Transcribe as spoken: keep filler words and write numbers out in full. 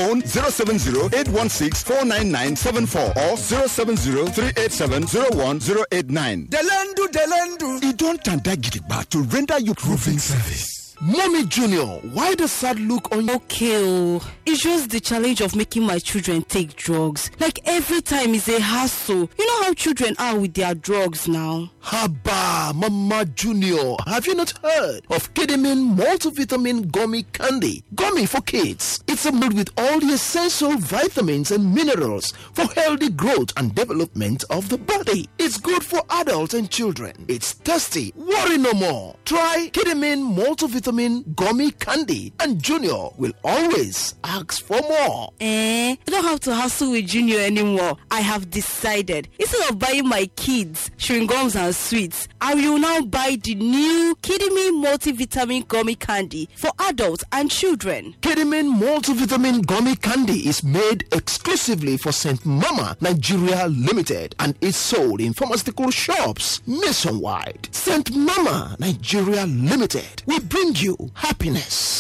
Phone zero seven zero eight one six four nine nine seven four or zero seven zero three eight seven zero one zero eight nine. Delendu, Delendu. It don't tanda gidigba to render you roofing service. Mommy Junior, why the sad look on your... Okay, oh, it's just the challenge of making my children take drugs. Like every time is a hassle. You know how children are with their drugs now. Haba, Mama Junior, have you not heard of Kedamin multivitamin gummy candy? Gummy for kids. It's a milk with all the essential vitamins and minerals for healthy growth and development of the body. It's good for adults and children. It's tasty. Worry no more. Try Kedamin multivitamin gummy candy and Junior will always ask for more. Eh, you don't have to hassle with Junior anymore. I have decided. Instead of buying my kids chewing gums and sweets, I will now buy the new Kedamin multivitamin gummy candy for adults and children. Kedamin multivitamin gummy candy is made exclusively for Saint Mama Nigeria Limited and is sold in pharmaceutical shops nationwide. Saint Mama Nigeria Limited, we bring you happiness.